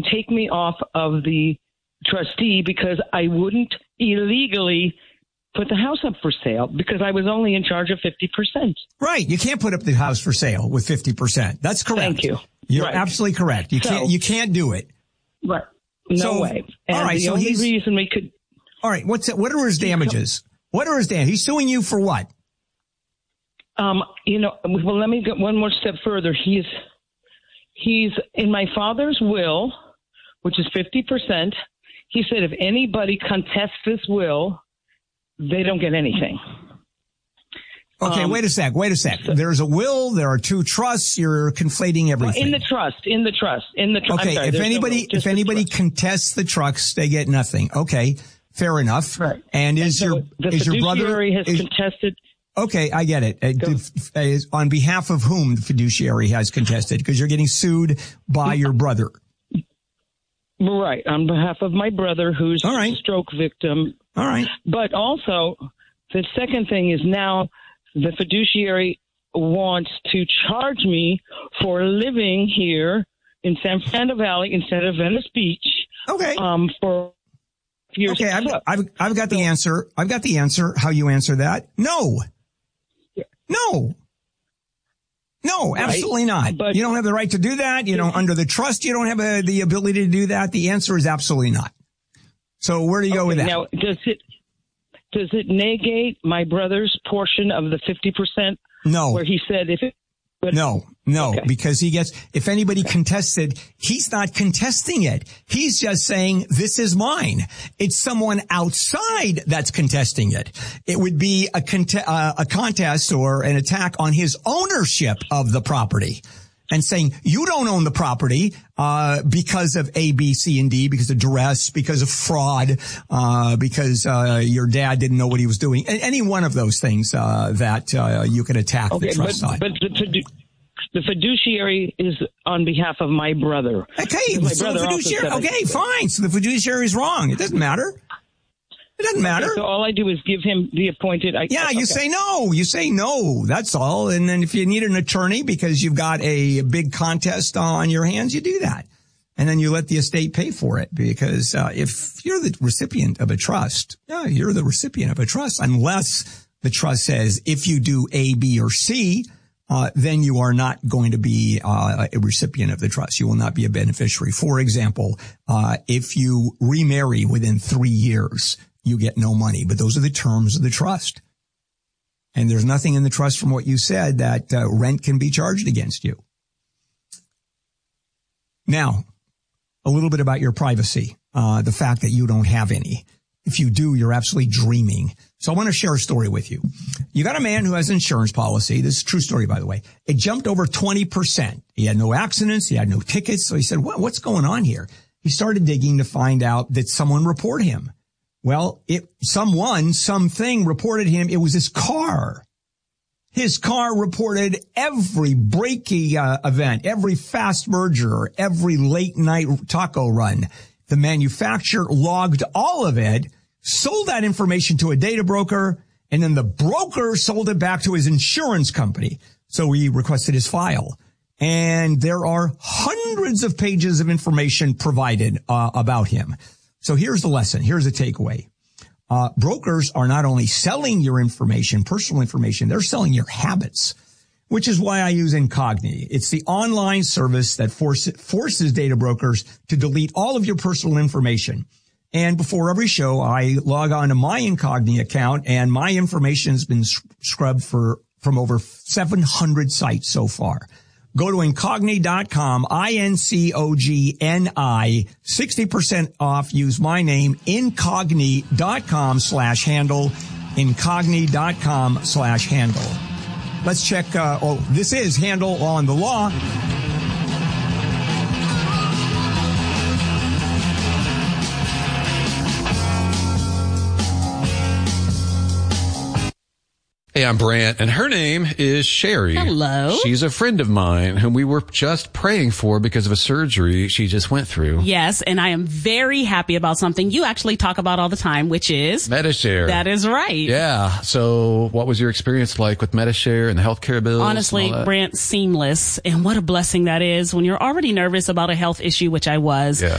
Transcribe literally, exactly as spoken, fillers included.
take me off of the trustee because I wouldn't illegally put the house up for sale because I was only in charge of fifty percent. Right. You can't put up the house for sale with fifty percent. That's correct. Thank you. You're right. absolutely correct. You so, can't, you can't do it. Right. No so, way. And all right, the so only he's, reason we could. All right. What's it, what are his damages? What are his damages? He's suing you for what? Um, you know, well, let me go one more step further. He's, he's in my father's will, which is fifty percent. He said if anybody contests this will, they don't get anything. Okay, um, wait a sec, wait a sec. So, There's a will, there are two trusts, you're conflating everything. In the trust, in the trust, in the trust. Okay, sorry, if anybody, no, if anybody contests the trusts, they get nothing. Okay, fair enough. Right. And is and so your, the is your brother, fiduciary has is, contested. Okay, I get it. Uh, is, on behalf of whom the fiduciary has contested? Because you're getting sued by your brother. Right, on behalf of my brother who's All right. a stroke victim. All right. But also, the second thing is now the fiduciary wants to charge me for living here in San Fernando Valley instead of Venice Beach. Okay. Um, for years. Okay, I've, I've, I've got the answer. I've got the answer. How you answer that? No. No. No, absolutely right. not. But, you don't have the right to do that. You know, under the trust, you don't have a, the ability to do that. The answer is absolutely not. So where do you okay, go with that? Now, does it does it negate my brother's portion of the fifty percent? No. Where he said if it. But, no, no, okay. because he gets, if anybody contested, he's not contesting it. He's just saying, this is mine. It's someone outside that's contesting it. It would be a, cont- uh, a contest or an attack on his ownership of the property and saying, you don't own the property, uh, because of A, B, C, and D, because of duress, because of fraud, uh, because, uh, your dad didn't know what he was doing. Any one of those things, uh, that, uh, you could attack okay, the trust but, side. But the, fidu- the fiduciary is on behalf of my brother. Okay, my so brother the fiduciary, okay, fine. So the fiduciary is wrong. It doesn't matter. It doesn't matter. Okay, so all I do is give him the appointed. I, yeah, you okay. say no. You say no. That's all. And then if you need an attorney because you've got a big contest on your hands, you do that. And then you let the estate pay for it because uh, if you're the recipient of a trust, yeah, you're the recipient of a trust unless the trust says if you do A, B, or C, uh, then you are not going to be uh, a recipient of the trust. You will not be a beneficiary. For example, uh, if you remarry within three years, you get no money, but those are the terms of the trust. And there's nothing in the trust from what you said that uh, rent can be charged against you. Now, a little bit about your privacy, uh, the fact that you don't have any. If you do, you're absolutely dreaming. So I want to share a story with you. You got a man who has an insurance policy. This is a true story, by the way. It jumped over twenty percent. He had no accidents. He had no tickets. So he said, what, what's going on here? He started digging to find out that someone reported him. Well, it, someone, something reported him. It was his car. His car reported every breaky uh, event, every fast merger, every late night taco run. The manufacturer logged all of it, sold that information to a data broker, and then the broker sold it back to his insurance company. So he requested his file. And there are hundreds of pages of information provided uh, about him. So here's the lesson. Here's the takeaway. Uh, brokers are not only selling your information, personal information, they're selling your habits, which is why I use Incogni. It's the online service that force, forces data brokers to delete all of your personal information. And before every show, I log on to my Incogni account and my information has been scrubbed for, from over seven hundred sites so far. Go to Incogni dot com, I N C O G N I, sixty percent off. Use my name, Incogni dot com slash handle, Incogni dot com slash handle. Let's check, uh, oh, this is Handle on the Law. Hey, I'm Brant, and her name is Sherry. Hello. She's a friend of mine whom we were just praying for because of a surgery she just went through. Yes, and I am very happy about something you actually talk about all the time, which is Medi-Share. That is right. Yeah. So what was your experience like with Medi-Share and the healthcare bills? Honestly, Brant, seamless. And what a blessing that is when you're already nervous about a health issue, which I was. Yeah.